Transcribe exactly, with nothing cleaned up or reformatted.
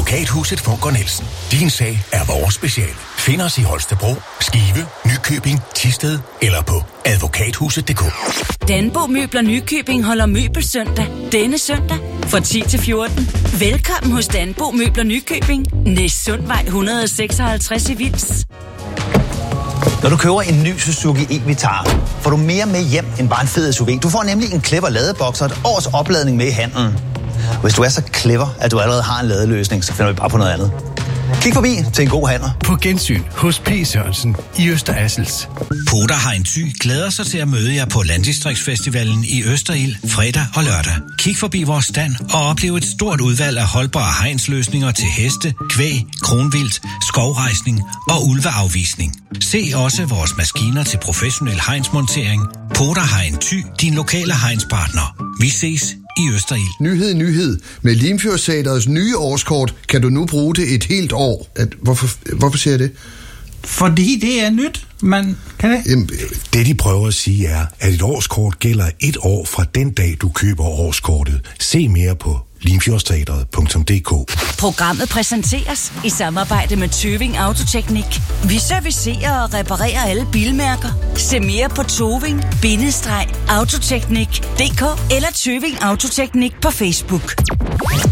Advokathuset Funker Nielsen. Din sag er vores speciale. Find os i Holstebro, Skive, Nykøbing, Thisted eller på advokathuset punktum d k. Danbo Møbler Nykøbing holder møbelsøndag denne søndag fra ti til fjorten. Velkommen hos Danbo Møbler Nykøbing. Næstsundvej et hundrede og seksoghalvtreds i Vils. Når du køber en ny Suzuki e-Vitara, får du mere med hjem end bare en fed S U V. Du får nemlig en clever ladeboks og et års opladning med i handlen. Hvis du er så clever, at du allerede har en ladeløsning, så finder vi bare på noget andet. Kig forbi til en god handler. På gensyn hos P. Sørensen i Øster Assels. Poda Hein Thy glæder sig til at møde jer på Landdistriktsfestivalen i Østerild fredag og lørdag. Kig forbi vores stand og oplev et stort udvalg af holdbare hegnsløsninger til heste, kvæg, kronvildt, skovrejsning og ulveafvisning. Se også vores maskiner til professionel hegnsmontering. Poda Hein Thy, din lokale hegnspartner. Vi ses i Østerild. Nyhed, nyhed. Med Limfjordteatrets nye årskort kan du nu bruge det et helt år. At, hvorfor, hvorfor siger jeg det? Fordi det er nyt, man kan det? Jamen, det de prøver at sige er, at et årskort gælder et år fra den dag, du køber årskortet. Se mere på limfjordsteatret punktum d k. Programmet præsenteres i samarbejde med Tøving Autoteknik. Vi servicerer og reparerer alle bilmærker. Se mere på toving bindestreg autoteknik punktum d k eller Tøving Autoteknik på Facebook.